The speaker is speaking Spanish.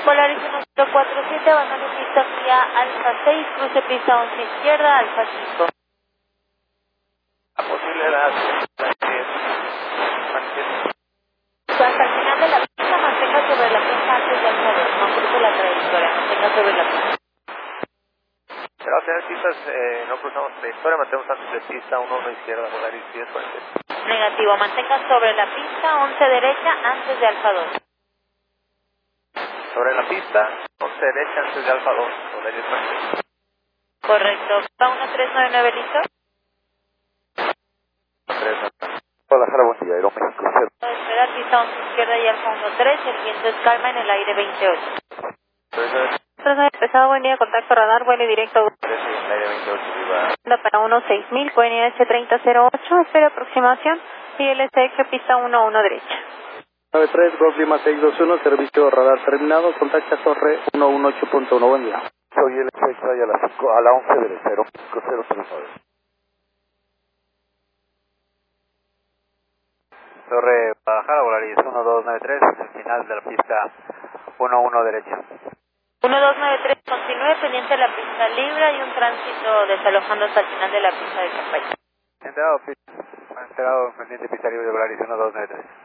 Polaris 1047, abandono pista vía Alfa 6, cruce pista 11 izquierda, Alfa 5. La posible edad Hasta el final de la pista, mantenga sobre la pista antes de Alfa 2, no cruce la trayectoria, mantenga sobre la pista. Pero al tener pistas, no cruzamos trayectoria, mantenemos antes de pista 1 izquierda, Polaris 1047. Negativo, mantenga sobre la pista 11 derecha antes de Alfa 2. Sobre la pista, 11 derecha antes de Alfa 2, Polaris 1047. Correcto, va 1399, ¿listo? 3. Guadalajara, buen día, Aeroméxico 0. Esperar pista 11 izquierda y Alfa 13, el viento es calma en el aire 28. 3 Pesado, buen día, contacto radar, vuelo directo. 13 en el aire 28, viva. Para 16000, coordinada S3008, espera aproximación, y LSX pista 11 derecha. 93, Golf Lima 621, servicio radar terminado, contacta torre 118.1, buen día. Soy el 6 a las 5, a la 11 derecha, Aeroméxico 039. Torre Guadalajara, Volaris 1293, al final de la pista 11 derecha. 1293, continúe pendiente de la pista libre, hay un tránsito desalojando hasta el final de la pista de Capay. Enterado pendiente pista libre de Volaris 1293.